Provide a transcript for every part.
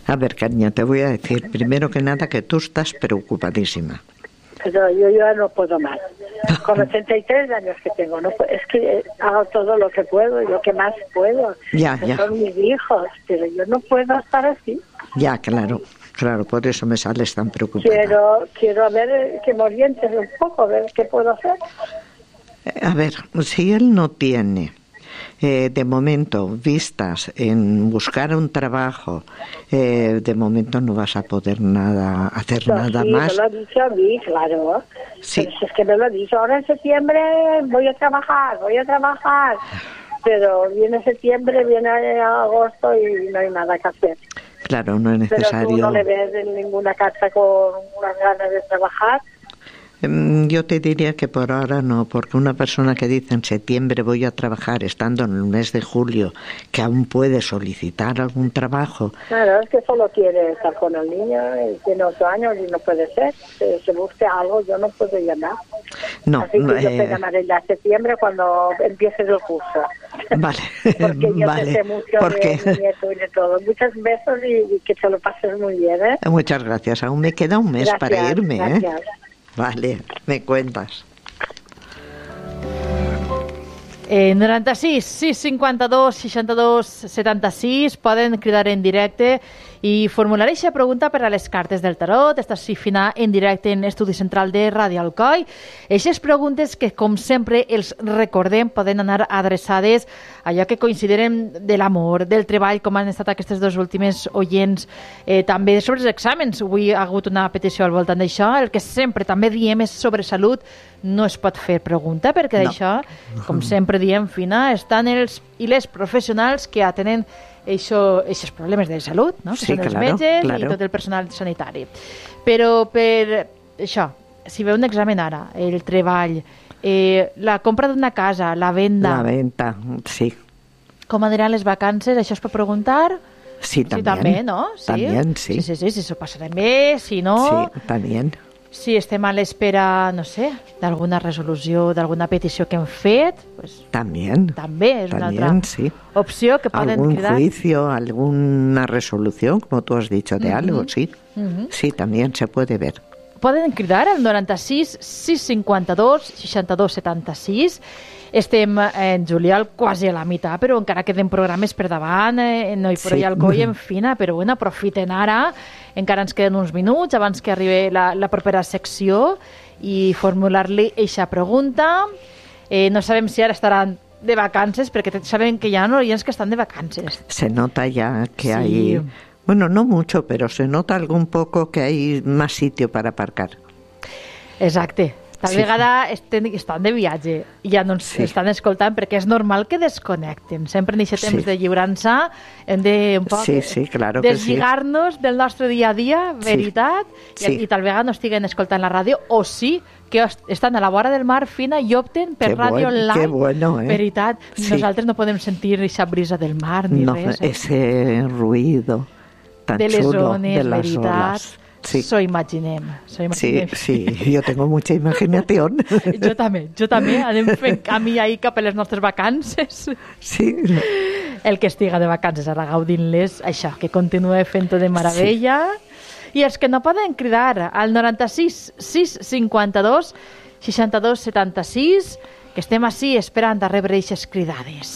A ver, cariño, te voy a decir primero que nada que tú estás preocupadísima. Pero yo ya no puedo más. Con 83 años que tengo, no, es que hago todo lo que puedo y lo que más puedo. Ya. Son mis hijos, pero yo no puedo estar así. Ya, claro, por eso me sales tan preocupada. Quiero ver que me orientes un poco, a ver qué puedo hacer. A ver, si él no tiene de momento vistas en buscar un trabajo, de momento no vas a poder hacer nada más. Sí, me lo ha dicho a mí, claro. Sí. Pero es que me lo ha dicho, ahora en septiembre voy a trabajar. Pero viene septiembre, viene agosto y no hay nada que hacer. Claro, no es necesario. Pero tú no le ves en ninguna casa con unas ganas de trabajar. Yo te diría que por ahora no, porque una persona que dice en septiembre voy a trabajar, estando en el mes de julio, que aún puede solicitar algún trabajo. Claro, es que solo quiere estar con el niño y tiene 8 años y no puede ser. Se busque algo, yo no puedo llamar. No, así que yo te llamaré ya en septiembre cuando empieces el curso. Vale, porque yo te sé mucho de mi nieto y de todo. Muchos besos y que te lo pases muy bien, ¿eh? Muchas gracias. Aún me queda un mes para irme, gracias. Vale, me cuentas. 96 652 62 76 poden cridar en directe i formular aquesta pregunta per a les cartes del tarot. Estàs fina en directe en Estudi Central de Ràdio Alcoi. Aquestes preguntes que, com sempre, els recordem, poden anar adreçades a allò que consideren de l'amor, del treball, com han estat aquestes dues últimes oients, també sobre els exàmens. Avui ha hagut una petició al voltant d'això. El que sempre també diem és sobre salut. No es pot fer pregunta, perquè d'això, com sempre diem, Fina, estan els i les professionals que atenen aquests problemes de salut, no? Que són els metges i tot el personal sanitari. Però per això, si ve un examen ara, el treball, la compra d'una casa, la venda... La venda, sí. Com aniran les vacances? Això es pot preguntar? Sí, també. Sí, també, no? Sí? También, sí. Sí, si s'ho passarem bé, si no... Sí, també. Si estem a l'espera, no sé, d'alguna resolució, d'alguna petició que hem fet, pues, també és una altra opció que poden quedar. Algún juicio, alguna resolución, como tú has dicho, de algo, sí. Sí, también se puede ver. Poden cridar al 96 652 62 76. Estem en juliol quasi a la meitat, però encara queden programes per davant, no hi podria Alcoi en Fina, però bueno, aprofiten ara, encara ens queden uns minuts abans que arribi la propera secció i formular-li eixa pregunta. No sabem si ara estaran de vacances, perquè sabem que hi ha oients que estan de vacances. Se nota ya que hay, bueno, no mucho, pero se nota algún poco que hay más sitio para aparcar. Exacte. Tal vegada estan de viatge i ja no ens estan escoltant, perquè és normal que desconnecten. Sempre en aquest temps de lliurança hem de un poc deslligar-nos del nostre dia a dia, veritat, i tal vegada no estiguen escoltant la ràdio, o sí que estan a la vora del mar, Fina, i opten per ràdio online. Que bueno, veritat, nosaltres no podem sentir aquesta brisa del mar ni res. No, ese ruido tan de les chulo ones, de las veritat. olas. Sí. S'ho imaginem. Sí, yo tengo mucha imaginación. Jo també. Anem fent camí ahir cap a les nostres vacances. Sí. El que estiga de vacances ara gaudint-les, això, que continue fent-ho de meravella. I els que no poden cridar al 96 652 62 76, que estem així esperant a rebre aquestes cridades.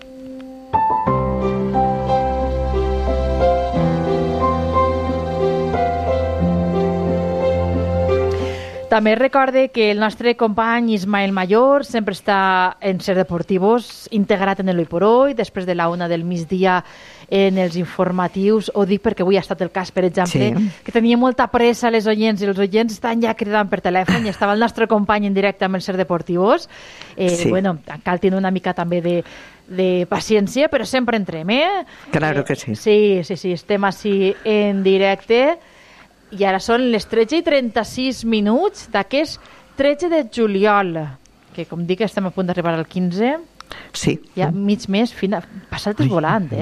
També recorde que el nostre company Ismael Mayor sempre està en Ser Deportivos, integrat en l'Hoy por Hoy, després de la 1 del migdia en els informatius. Ho dic perquè avui ha estat el cas, per exemple, que tenia molta pressa les oients i els oients estan ja cridant per telèfon i estava el nostre company en directe amb el Ser Deportivos. Bueno, cal tenir una mica també de paciència, però sempre entrem, Claro que sí. Sí, estem així en directe. I ara són les 13:36 d'aquest 13 de juliol, que com dic estem a punt d'arribar al 15. Sí. Ja mig mes, passa el temps volant,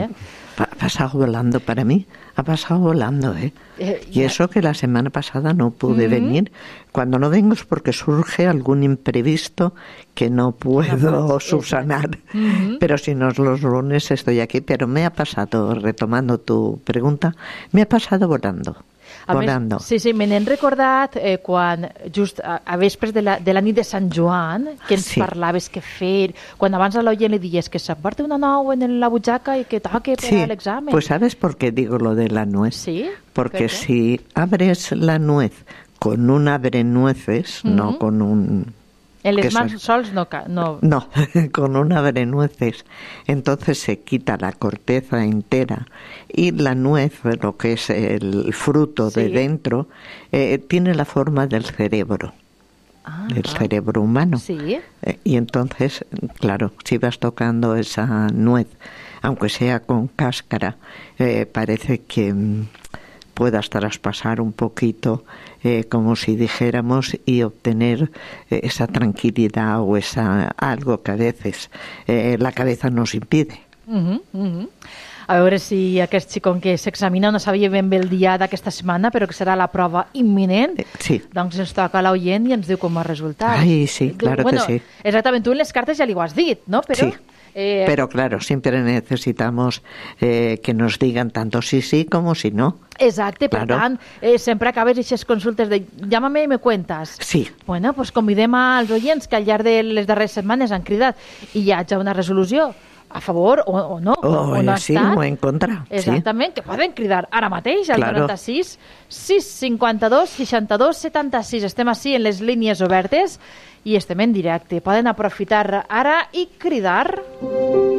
Ha pasado volando para mí, ha pasado volando, ¿eh? Y eso que la semana pasada no pude venir. Cuando no vengo es porque surge algún imprevisto que no puedo subsanar. Pero si no es los lunes estoy aquí. Pero me ha pasado, retomando tu pregunta, me ha pasado volando. Volando. Més, sí, me n'hem recordat quan, just a vespres de la nit de Sant Joan, que ens parlaves què fer, quan abans a l'oient li dies que s'emporta una nou en la butxaca i que toque per a l'examen. Pues ¿sabes por qué digo lo de la nuez? Sí. Porque si abres la nuez con un abrenueces, no con un... En les mans sols no. No, con un abrenueces. Entonces se quita la corteza entera y la nuez, lo que es el fruto de dentro, tiene la forma del cerebro. El cerebro humano. Sí. Y entonces, claro, si vas tocando esa nuez, aunque sea con cáscara, parece que puedas traspasar un poquito, como si dijéramos, y obtener esa tranquilidad o algo que a veces la cabeza nos impide. A veure si aquest xicon que s'examina no sabia ben bé el dia d'aquesta setmana, però que serà la prova imminent. Sí. Doncs ens toca l'oient i ens diu com ha resultat. Ai, sí, claro que sí. Exactament, tu en les cartes ja li ho has dit, no? Però, sí. Pero claro, siempre necesitamos que nos digan tanto sí como sí no. Exacte, per tant, sempre acabes aquestes consultes de llámame i me cuentas. Sí. Bueno, pues convidem als oients que al llarg de les darreres setmanes han cridat i hi ha ja una resolució a favor o no, o no ha sí, estat. o en contra. Exactament, que poden cridar ara mateix al 96 652 62 76. Estem així en les línies obertes i estem en directe. Poden aprofitar ara i cridar.